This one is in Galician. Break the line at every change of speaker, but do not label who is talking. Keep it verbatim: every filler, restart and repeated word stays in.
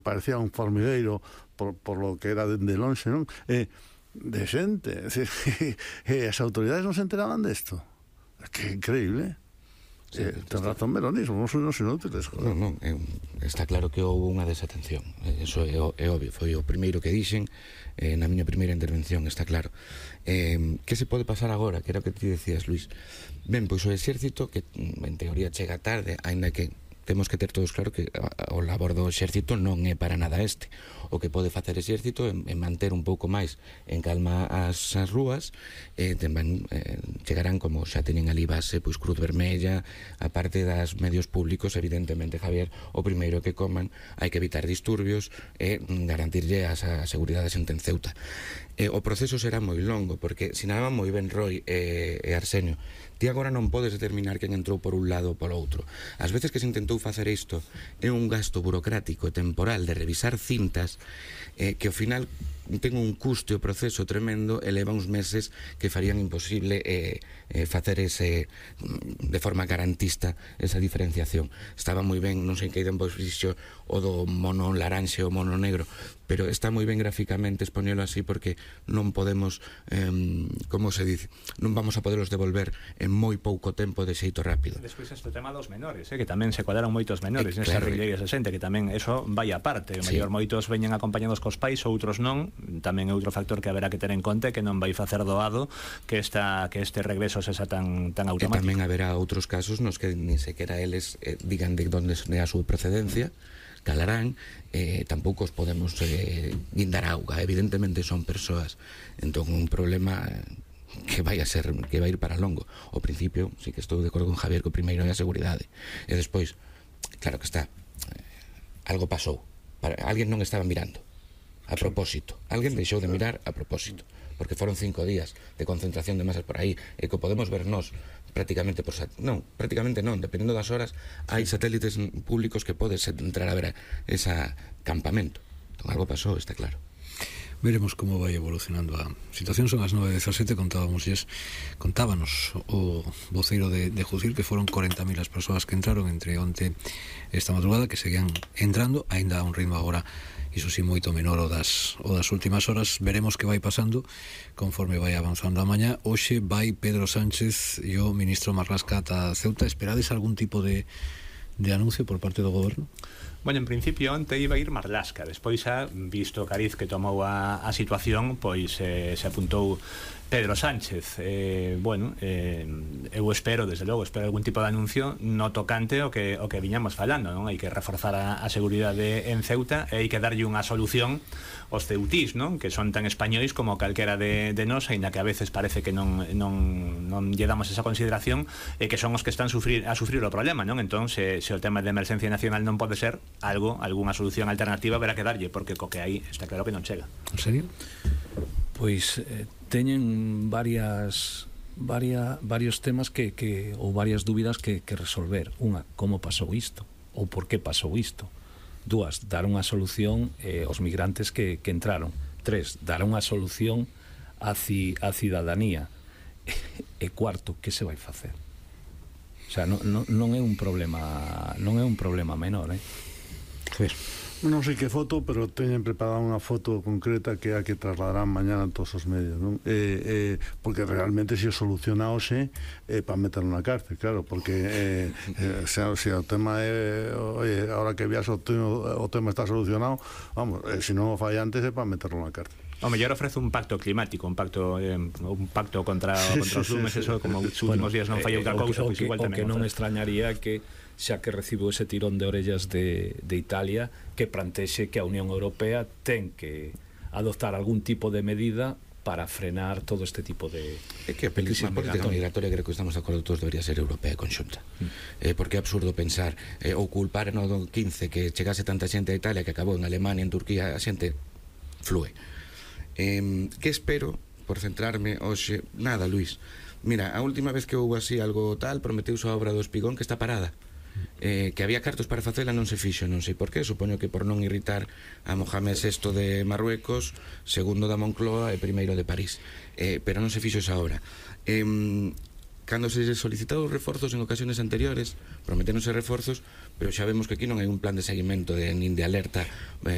parecía un formigueiro por, por lo que era de, de lonxe, non? Eh, de xente, é dicir, e as autoridades non se enteraban desto. Que increíble. Sí, eh, ten razón Veronismo, non son os inútiles.
Non, non, é, está claro que houve unha desatención. Eso é, é obvio, foi o primeiro que dixen eh, na miña primeira intervención, está claro. Eh, que se pode pasar agora? Que era o que ti decías, Luís. Ben, pois o exército, que en teoría chega tarde, aínda que temos que ter todos claro que o labor do exército non é para nada este. O que pode facer o exército é, é manter un pouco máis en calma as, as rúas, e tamén eh, chegarán, como xa teñen ali base, pois Cruz Vermella, a parte das medios públicos, evidentemente, Javier, o primeiro que coman, hai que evitar disturbios e garantirlle a, a seguridade da xente en Ceuta. Eh, o proceso será moi longo, porque sinalaba moi ben Roy e, e Arsenio. Ti agora non podes determinar quen entrou por un lado ou polo outro. As veces que se intentou facer isto é un gasto burocrático e temporal de revisar cintas eh, que ao final ten un custo e o proceso tremendo e leva uns meses que farían imposible eh, eh, facer ese de forma garantista esa diferenciación. Estaba moi ben, non sei queiden pois fixo o do mono laranxe ou mono negro, pero está moi ben gráficamente expoñelo así, porque non podemos eh, como se dice, non vamos a poderos devolver en moi pouco tempo de xeito rápido.
Despois este tema dos menores, eh, que tamén se colaron moitos menores eh, nesas claro, rilleiras de xente, que tamén eso vai aparte, o mellor sí. Moitos veñen acompañados cos pais, outros non. Tamén é outro factor que haberá que ter en conta, que non vai facer doado que esta que este regreso sexa tan tan automático.
E tamén haberá outros casos nos que ni sequera eles eh, digan de onde é a súa procedencia, calarán, eh, tampouco os podemos eh, guindar auga, evidentemente son persoas, entón un problema que vai a ser, que vai ir para longo. Ao principio, sí que estou de acordo con Javier, que o primeiro é a seguridade, e despois, claro que está, eh, algo pasou, para, alguén non estaba mirando a propósito, alguén deixou de mirar a propósito, porque foron cinco días de concentración de masas por aí, e que podemos ver nós prácticamente por sat... non, prácticamente non, dependendo das horas, hai satélites públicos que podes entrar a ver ese campamento. Entón, algo pasou, está claro.
Veremos como vai evolucionando a situación. Son as nove e dezasete, contábamos contábanos o voceiro de, de Jucil que foron corenta mil as persoas que entraron entre onte esta madrugada, que seguían entrando, aínda a un ritmo agora iso si moito menor o das, o das últimas horas. Veremos que vai pasando conforme vai avanzando a mañá. Hoxe vai Pedro Sánchez e o ministro Marlaska ata Ceuta. Esperades algún tipo de, de anuncio por parte do goberno?
Bueno, en principio onte iba a ir Marlaska, despois xa, visto o cariz que tomou a, a situación, pois eh, se apuntou Pedro Sánchez. eh, bueno, eh, eu espero, desde logo, espero algún tipo de anuncio no tocante o que, o que viñamos falando, non? Hai que reforzar a, a seguridade en Ceuta e hai que darlle unha solución aos ceutís, non? Que son tan españois como calquera de, de nós, aínda que a veces parece que non, non, non lle damos esa consideración, e que son os que están sufrir, a sufrir o problema, non? Entón, se, se o tema de emerxencia nacional non pode ser, algo, algunha solución alternativa verá que darlle, porque co que hai está claro que non chega.
En serio?
Pois eh, teñen varias, varias varios temas que, que ou varias dúbidas que, que resolver. Unha, como pasou isto? Ou por que pasou isto? Dúas, dar unha solución eh, aos migrantes que, que entraron. Tres, dar unha solución á, ci, á cidadanía. E cuarto, que se vai facer? O sea, non, non, non é un problema non é un problema menor, eh?
Ver.
Non sei que foto, pero teñen preparada unha foto concreta que é a que trasladarán mañana a todos os medios, non? Eh, eh, porque realmente se o soluciona hoxe eh, para meterlo na cárcel, claro, porque eh, eh, se, se o tema é oye, ahora que vias o tema, o tema está solucionado, vamos, eh, se non o fai antes é para meterlo na cárcel.
O mellor ofrece un pacto climático, un pacto eh, un pacto contra,
sí,
contra
sí,
os lumes,
sí,
eso,
sí.
como os últimos bueno, días non fai outra cousa, pois igual tamén.
O que non me extrañaría que, xa que recibo ese tirón de orellas de, de Italia, que plantexe que a Unión Europea ten que adoptar algún tipo de medida para frenar todo este tipo de...
É que a política migratoria, creo que estamos de acordo todos, debería ser europea e conxunta. Mm. Eh, porque é absurdo pensar eh, ou culpar no quince que chegase tanta xente a Italia que acabou en Alemania, en Turquía, a xente flúe. Eh, que espero, por centrarme hoxe, nada, Luís, mira, a última vez que houve así algo tal, prometeuse a obra do Espigón, que está parada, eh, que había cartos para facela, non se fixo, non sei por qué, supoño que por non irritar a Mohamed sexto de Marruecos, segundo da Moncloa e primeiro de París, eh, pero non se fixo esa obra. eh, cando se solicitaron reforzos en ocasiones anteriores, prometéronse reforzos, pero xa vemos que aquí non hai un plan de seguimento de, nin de alerta eh,